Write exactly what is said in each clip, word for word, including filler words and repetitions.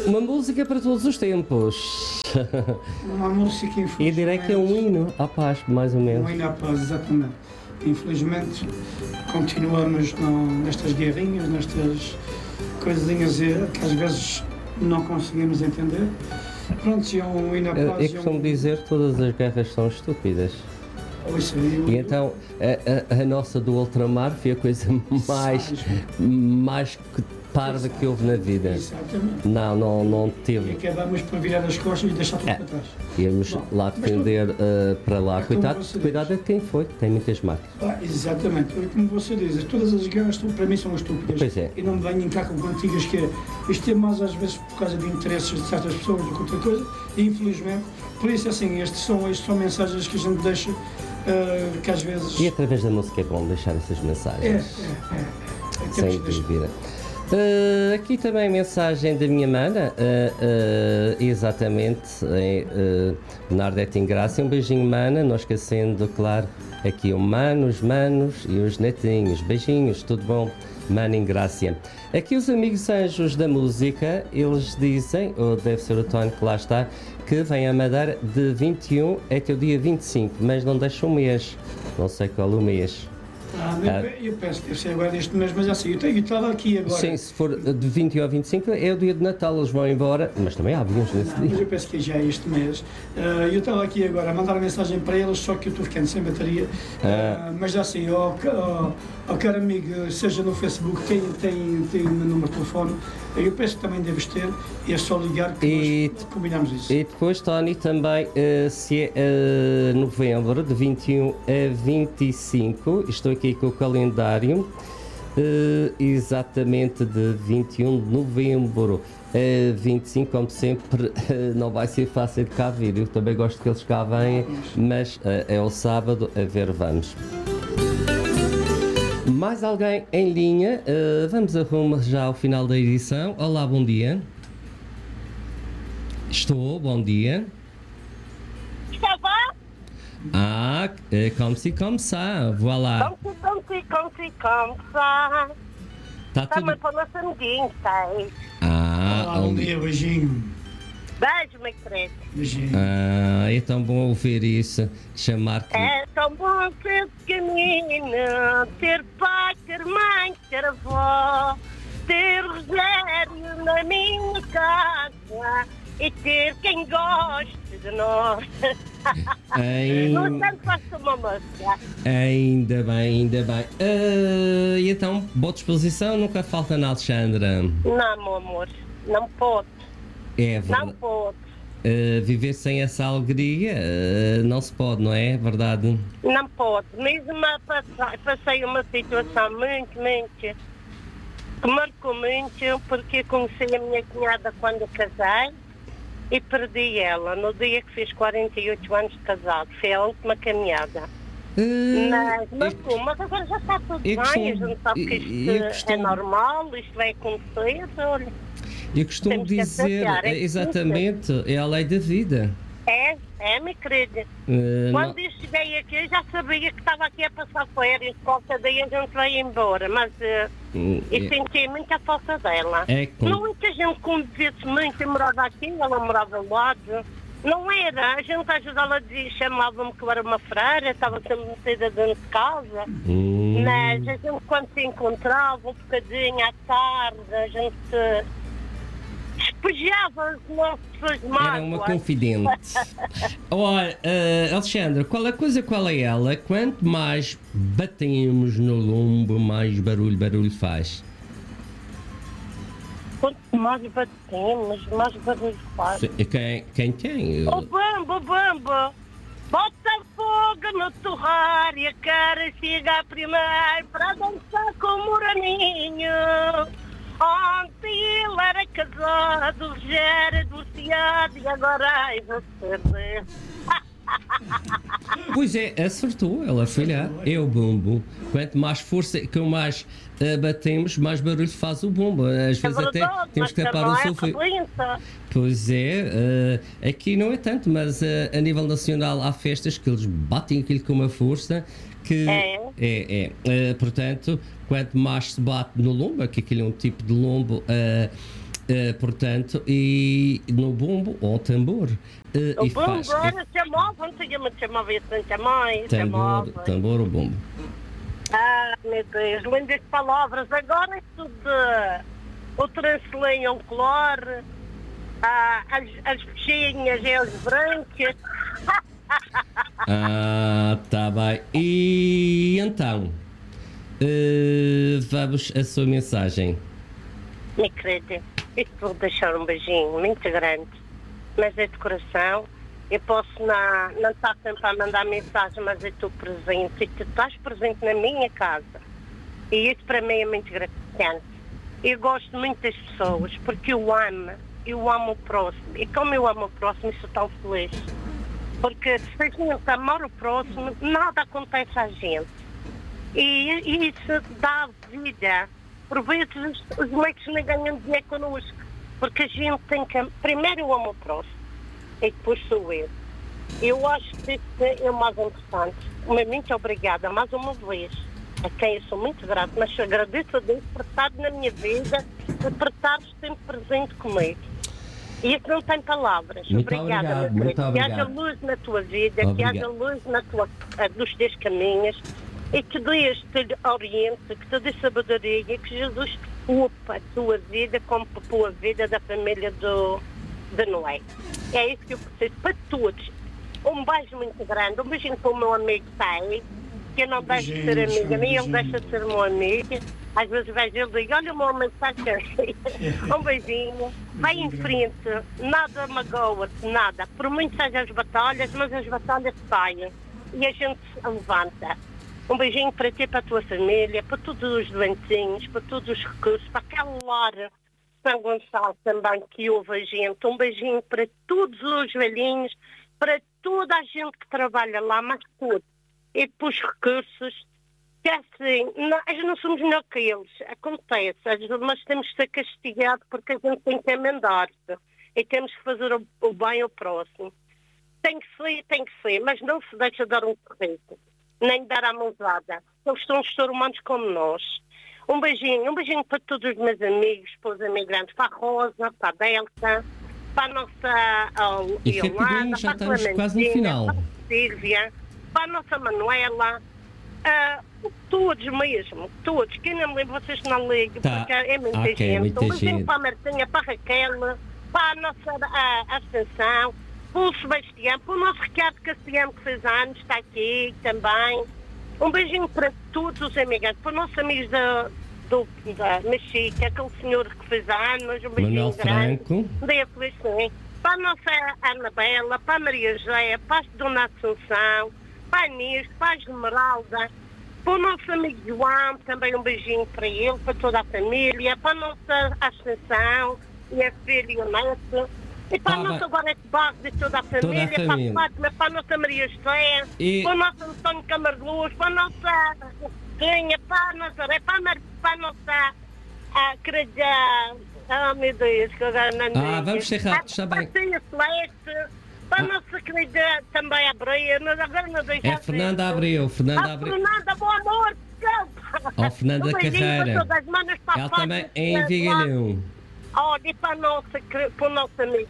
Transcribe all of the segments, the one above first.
Uma música para todos os tempos. Uma música, infelizmente... E direi que é um hino à paz, mais ou menos. Um hino à paz, exatamente. Infelizmente, continuamos no, nestas guerrinhas, nestas coisinhas que às vezes não conseguimos entender. Pronto, se é um hino à paz... Eu costumo é um... dizer que todas as guerras são estúpidas. Isso aí, eu... E então, a, a, a nossa do ultramar foi a coisa mais, mais parva que houve na vida. Exatamente. Não, não, não teve. E acabamos por virar as costas e deixar tudo É. para trás. Íamos Bom, lá defender uh, para lá. é como Cuidado, você cuidado diz. de quem foi, que tem muitas marcas. Ah, exatamente. E como você diz, todas as guerras para mim são estúpidas. Pois é. E não me venham cá com cantigas que é. Isto é mais às vezes por causa de interesses de certas pessoas do que outra coisa. E infelizmente, por isso assim, estes são, estes são mensagens que a gente deixa, uh, que às vezes. E através da música é bom deixar essas É, mensagens. é, é. é. Sem Temos de deixar. dúvida. Uh, aqui também a mensagem da minha mana, uh, uh, exatamente, em, uh, Nardete Ingrácia. Um beijinho, mana, não esquecendo, claro, aqui o mano, os manos e os netinhos. Beijinhos, tudo bom, mana Ingrácia. Aqui os amigos anjos da música, eles dizem, ou deve ser o Tony que lá está, que vem a Madeira de vinte e um até o dia vinte e cinco, mas não deixa um mês, não sei qual o mês. Ah, eu, eu penso que deve ser agora neste mês, mas assim, eu tenho- eu estava aqui agora. Sim, se for de vinte e um ao vinte e cinco é o dia de Natal, eles vão embora, mas também há aviões nesse Não, mas dia. eu penso que já é este mês. Ah, eu estava aqui agora a mandar mensagem para eles, só que eu estou ficando sem bateria. Ah, mas assim, ó, ó, ó, caro amigo, seja no Facebook, tem, tem, tem o meu número de telefone. Eu penso que também deves ter, e é só ligar que E- nós combinamos isso. E depois, Tony, também, eh, se é eh, novembro, de vinte e um a vinte e cinco, estou aqui com o calendário, eh, exatamente de vinte e um de novembro a vinte e cinco, como sempre, eh, não vai ser fácil de cá vir. Eu também gosto que eles cá venham, mas eh, é o sábado, a ver, vamos. Mais alguém em linha? Eh, vamos a rumo já ao final da edição. Olá, bom dia. Estou, bom dia. Ça va? Ah, eh, comme si, comme ça, voilà. Comme si, comme si, comme si, comme ça. Está Está-me tudo... para o sanguinho, sei. Ah, Olá, bom ali. dia, beijinho. Beijo, meu querido. Beijinho. Ah, é tão bom ouvir isso. Chamar que... É tão bom ser pequenino, ter pai, ter mãe, ter avó, ter Rogério na minha casa e ter quem goste de nós. Não Ain- tanto faço uma música. Ainda bem, ainda bem. Ah, e então, boa disposição, nunca falta na Alexandra. Não, meu amor, não pode, É não verdade. pode. Ah, viver sem essa alegria ah, não se pode, não é? É verdade. Não pode. Mesmo a passar, passei uma situação muito, muito, que marcou muito, porque conheci a minha cunhada quando casei e perdi ela no dia que fiz quarenta e oito anos de casado. Foi a última caminhada. Ah, Mas marcou, mas agora já está tudo eu bem, costumo- a gente sabe que eu- isto eu é costumo- normal, isto vai acontecer, olha. eu costumo Temos que dizer aceitar, é exatamente, é a lei da vida. É, é, minha querida. Ah, Quando não- eu cheguei aqui, eu já sabia que estava aqui a passar férias, qualquer dia a gente vai embora, mas eh, Hum, eu é- senti muita falta dela. É com- Não é que a gente convivesse muito, eu morava aqui, ela morava ao lado. Não era, a gente ajudava-la, de- chamava-me que eu era uma freira, estava sempre metida dentro de casa. Hum. Mas a gente quando se encontrava, um bocadinho à tarde, a gente despejava as nossas mágoas. Era uma confidente. Olha, eh, Alexandra, qual a coisa, qual é ela? Quanto mais batemos no lombo, mais barulho, barulho faz. Quanto mais batemos, mais barulho faz. Quem, quem tem? Ô bambo, bambo, bota fogo no torrar e a cara chega primeiro para dançar com o Moraninho. Ontem ele era casado, já era divorciado e agora ai você. Pois é, acertou, ela foi lá. É o bumbo. Quanto mais força, que mais eh, batemos, mais barulho faz o bumbo. Às vezes até temos que tapar o sulfo. Pois é, eh, aqui não é tanto, mas eh, a nível nacional há festas que eles batem aquilo com uma força que É. é, é. Eh, portanto, quanto mais se bate no lombo, que aquilo é um tipo de lombo, eh, Uh, portanto, e no bumbo ou tambor. Uh, O e bumbo faz, era chamava, antigamente chamava isso, não chamava, tambor, chamava. tambor ou bumbo. Ah, meu Deus, lindas palavras. Agora é tudo o translation color, ah, as, as peixinhas e as brancas. Ah, tá bem. E então, uh, vamos a sua mensagem. Me querida, eu vou deixar um beijinho muito grande, mas é de coração. Eu posso não, não estar sempre a mandar mensagem, mas eu estou presente e tu estás presente na minha casa. E isso para mim é muito gratificante. Eu gosto muito das pessoas porque eu amo, eu amo o próximo. E como eu amo o próximo, eu sou tão feliz. Porque se a gente amar o próximo, nada acontece à gente. E, e isso dá vida. Por vezes os, os leigos nem ganham dinheiro connosco. Porque a gente tem que... Primeiro eu amo o próximo. E depois sou eu. Eu acho que isso é o mais importante. Muito obrigada mais uma vez, a quem eu sou muito grata, mas agradeço a Deus por estar na minha vida e por estar sempre presente comigo. E isso não tem palavras. Muito obrigada, obrigado, meu muito querido. Que haja obrigado. luz na tua vida, Obrigado. que haja luz na tua, nos teus caminhos e que Deus te oriente, que te dê sabedoria e que Jesus te poupa a tua vida como poupou a vida da família do, de Noé. É isso que eu preciso para todos. Um beijo muito grande, um beijinho para o meu amigo Thay, que eu não deixo de ser Beijinhos, amiga, nem ele beijinhos. deixa de ser meu amigo. Às vezes vejo ele e digo, olha o meu amigo está aqui. Um beijinho, vai em frente, nada magoa-te, nada. Por muito sejam as batalhas, mas as batalhas saem e a gente se levanta. Um beijinho para ti, para a tua família, para todos os doentinhos, para todos os recursos, para aquela Lara São Gonçalo também que ouve a gente. Um beijinho para todos os velhinhos, para toda a gente que trabalha lá, mas tudo. E para os recursos, que é assim, nós não somos melhor que eles, acontece, mas temos que ser castigados porque a gente tem que emendar-se e temos que fazer o, o bem ao próximo. Tem que ser, tem que ser, mas não se deixa dar um sorriso, nem dar a mãozada. Eles são os seres humanos como nós. Um beijinho, um beijinho para todos os meus amigos, para os imigrantes, para a Rosa, para a Delta, para a nossa oh, E rapidinho, já para a estamos quase no final. para a Sílvia, para a nossa Manuela, uh, todos mesmo, todos. Quem não me lembra, vocês não ligam, Tá. porque é muita Ok, gente. muita Um beijinho gente. para a Martinha, para a Raquel, para a nossa a, Ascensão, para o Sebastião, para o nosso Ricardo Cassiano, que fez anos, está aqui também. Um beijinho para todos os imigrantes, para os nossos amigos da, do, da Mexica, aquele senhor que fez anos, um beijinho Manuel grande. Franco. Um dia feliz, sim. Para a nossa Anabela, para a Maria José, para a Dona Assunção, para a Inês, para a Esmeralda, para o nosso amigo João, também um beijinho para ele, para toda a família, para a nossa Ascensão e a filha e o neto. E para Tá a bem. nossa Gorete Barros e toda a família, Toda a família. para a Fátima, para a nossa Maria José, E- para o nosso Antônio Camargo, para a nossa Rainha, para a Nazaré, para a, Mar... para a nossa a querida... Oh meu Deus, que agora não Ah, digo. vamos ser rápidos, está bem. Para a Tia Celeste, para a nossa querida também Abreia, mas agora não deixa É Fernanda Abreu, Fernanda A Abreu. Fernanda, bom amor, desculpa. Ó, Fernanda Um beijinho Carreira. para todas as manas, para a Ela Fátima, também é em Vigalhão. Olha, e para a nossa, quer- para o nosso amigo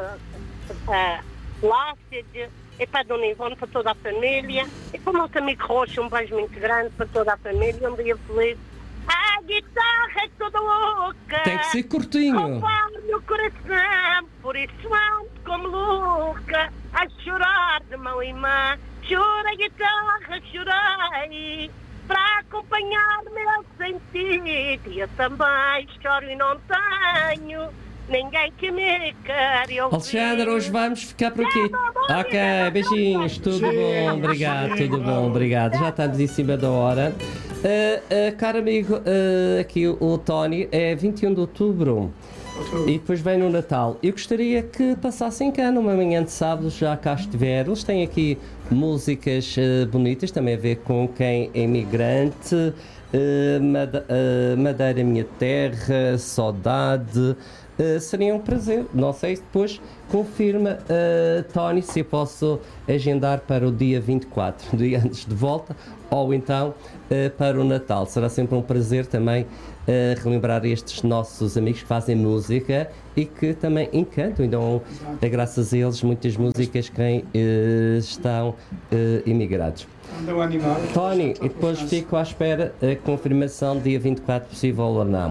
uh, Lácida, e para a Dona Ivone, para toda a família, e para o nosso amigo Rocha, um beijo muito grande para toda a família, um dia feliz. A guitarra é toda louca, Tem que ser curtinho. roubar meu coração, por isso ando como louca, a chorar de mão em mão, chora a guitarra, chorei, para acompanhar meu sentido, e eu também choro e não tenho ninguém que me quer ouvir. Alexandre, hoje vamos ficar por aqui. Ok, beijinhos, tudo bom, obrigado, tudo bom, obrigado. Já estamos em cima da hora. Uh, uh, caro amigo, uh, aqui o, o Tony, é vinte e um de outubro e depois vem no Natal. Eu gostaria que passassem cá numa manhã de sábado, já cá estiver. Eles têm aqui músicas uh, bonitas, também a ver com quem é imigrante. Uh, Made- uh, Madeira, Minha Terra, Saudade. Uh, seria um prazer. Não sei se depois confirma, uh, Tony, se eu posso agendar para o dia vinte e quatro, dia antes de volta, ou então uh, para o Natal. Será sempre um prazer também uh, relembrar estes nossos amigos que fazem música e que também encantam. Então, é graças a eles muitas músicas quem uh, estão uh, imigrados. Andam animados. Tony, e depois fico à espera a confirmação dia vinte e quatro possível ou não.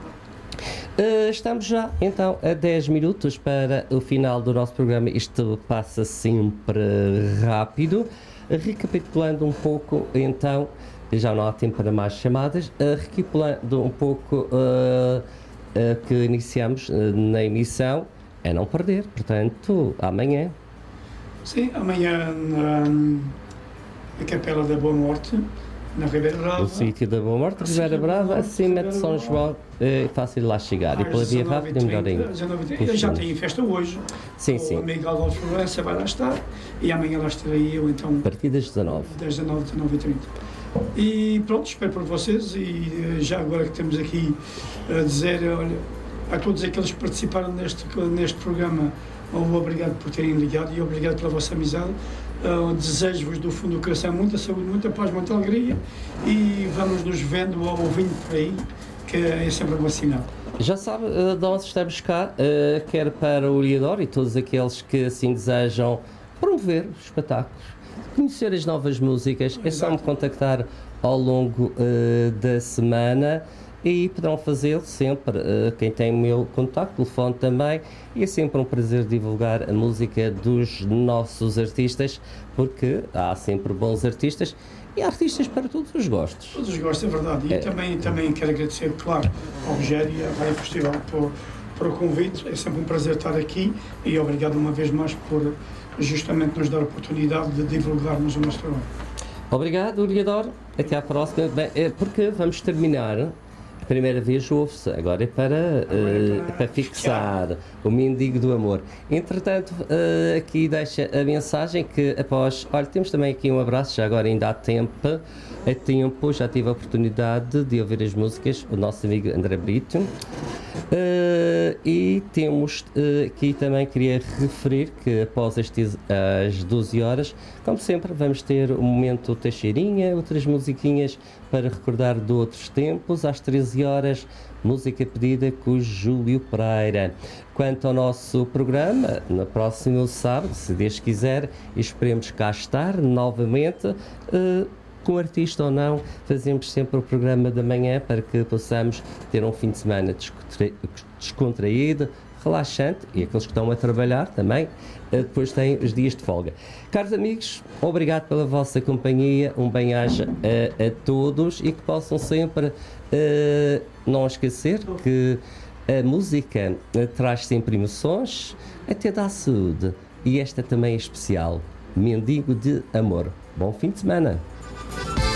Uh, estamos já então a dez minutos para o final do nosso programa. Isto passa sempre rápido. Uh, recapitulando um pouco, então, já não há tempo para mais chamadas. Uh, recapitulando um pouco uh, uh, que iniciamos uh, na emissão, é não perder. Portanto, amanhã. Sim, amanhã na, na Capela da Boa Morte, na Ribeira Brava. O sítio da Boa Morte, Ribeira Brava, acima de São João, é fácil de lá chegar. E pela via rápida, melhor ainda. Eu já tenho festa hoje. Sim, sim. O amigo Adolfo Florença vai lá estar e amanhã lá estarei eu, então. A partir das dezanove. Das dezanove, dezanove e trinta. E pronto, espero por vocês e já agora que temos aqui a dizer, olha, a todos aqueles que participaram neste, neste programa, obrigado por terem ligado e obrigado pela vossa amizade. Uh, desejo-vos do fundo do coração muita saúde, muita paz, muita alegria e vamos nos vendo ou ouvindo por aí, que é sempre um bom sinal. Já sabe uh, de onde estamos cá, uh, quer para o Liador e todos aqueles que assim desejam promover os espetáculos, conhecer as novas músicas, é só me contactar ao longo uh, da semana e poderão fazê-lo sempre, uh, quem tem o meu contacto, telefone também, e é sempre um prazer divulgar a música dos nossos artistas, porque há sempre bons artistas e há artistas para todos os gostos. Todos os gostos, é verdade, e é. também, também quero agradecer, claro, ao Rogério e à Rádio Festival por, por o convite, é sempre um prazer estar aqui e obrigado uma vez mais por justamente nos dar a oportunidade de divulgarmos o nosso trabalho. Obrigado, Liador, até à próxima, bem, é porque vamos terminar. A primeira vez ouve-se, agora é para, uh, para, para fixar o mendigo do amor. Entretanto, uh, aqui deixa a mensagem que após... Olha, temos também aqui um abraço, já agora ainda há tempo. A tempo, já tive a oportunidade de ouvir as músicas, o nosso amigo André Brito. Uh, e temos uh, aqui também, queria referir que após estes, as doze horas, como sempre, vamos ter um momento Teixeirinha, outras musiquinhas para recordar de outros tempos. Às treze horas, música pedida com o Júlio Pereira. Quanto ao nosso programa, no próximo sábado, se Deus quiser, esperemos cá estar novamente. Uh, com artista ou não, fazemos sempre o programa da manhã para que possamos ter um fim de semana descontraído, relaxante, e aqueles que estão a trabalhar também, depois têm os dias de folga. Caros amigos, obrigado pela vossa companhia, um bem-aja a, a todos e que possam sempre uh, não esquecer que a música traz sempre emoções, até dá saúde, e esta também é especial, Mendigo de Amor. Bom fim de semana!